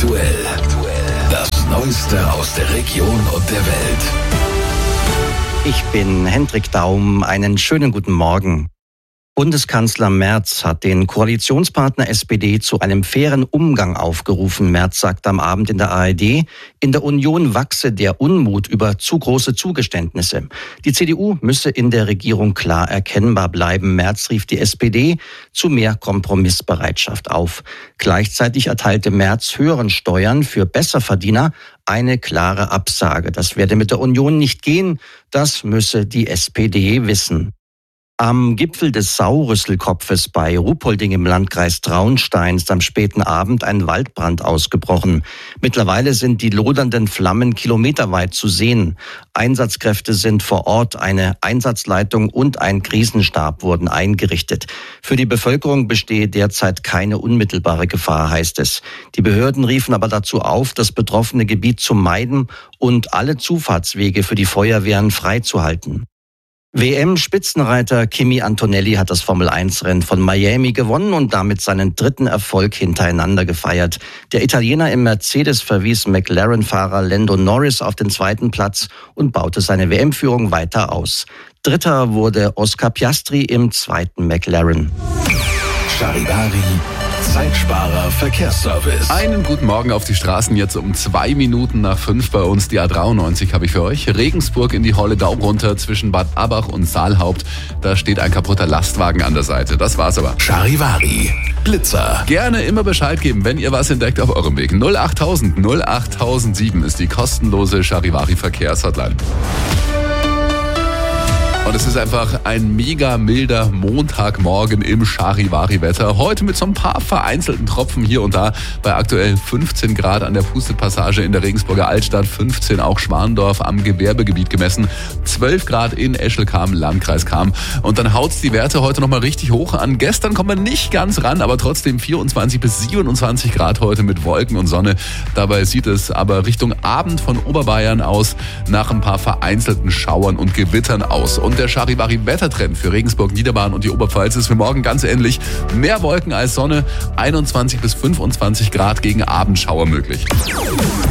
Aktuell. Das Neueste aus der Region und der Welt. Ich bin Hendrik Daum. Einen schönen guten Morgen. Bundeskanzler Merz hat den Koalitionspartner SPD zu einem fairen Umgang aufgerufen. Merz sagt am Abend in der ARD, in der Union wachse der Unmut über zu große Zugeständnisse. Die CDU müsse in der Regierung klar erkennbar bleiben. Merz rief die SPD zu mehr Kompromissbereitschaft auf. Gleichzeitig erteilte Merz höheren Steuern für Besserverdiener eine klare Absage. Das werde mit der Union nicht gehen, das müsse die SPD wissen. Am Gipfel des Sauerrüsselkopfes bei Ruhpolding im Landkreis Traunstein ist am späten Abend ein Waldbrand ausgebrochen. Mittlerweile sind die lodernden Flammen kilometerweit zu sehen. Einsatzkräfte sind vor Ort, eine Einsatzleitung und ein Krisenstab wurden eingerichtet. Für die Bevölkerung bestehe derzeit keine unmittelbare Gefahr, heißt es. Die Behörden riefen aber dazu auf, das betroffene Gebiet zu meiden und alle Zufahrtswege für die Feuerwehren freizuhalten. WM-Spitzenreiter Kimi Antonelli hat das Formel-1-Rennen von Miami gewonnen und damit seinen dritten Erfolg hintereinander gefeiert. Der Italiener im Mercedes verwies McLaren-Fahrer Lando Norris auf den zweiten Platz und baute seine WM-Führung weiter aus. Dritter wurde Oscar Piastri im zweiten McLaren. Charivari, Zeitsparer Verkehrsservice. Einen guten Morgen auf die Straßen, jetzt um 2 Minuten nach 5 bei uns. Die A93 habe ich für euch. Regensburg in die Holledau runter zwischen Bad Abach und Saalhaupt. Da steht ein kaputter Lastwagen an der Seite. Das war's aber. Charivari, Blitzer. Gerne immer Bescheid geben, wenn ihr was entdeckt auf eurem Weg. 08000 08007 ist die kostenlose Charivari Verkehrshotline. Und es ist einfach ein mega milder Montagmorgen im Charivari-Wetter. Heute mit so ein paar vereinzelten Tropfen hier und da. Bei aktuell 15 Grad an der Pustepassage in der Regensburger Altstadt, 15 auch Schwandorf am Gewerbegebiet gemessen, 12 Grad in Eschelkam, Landkreis Cham. Und dann haut's die Werte heute nochmal richtig hoch an. Gestern kommen wir nicht ganz ran, aber trotzdem 24 bis 27 Grad heute mit Wolken und Sonne. Dabei sieht es aber Richtung Abend von Oberbayern aus nach ein paar vereinzelten Schauern und Gewittern aus. Und der Charivari-Wettertrend für Regensburg, Niederbayern und die Oberpfalz ist für morgen ganz ähnlich. Mehr Wolken als Sonne, 21 bis 25 Grad gegen Abendschauer möglich.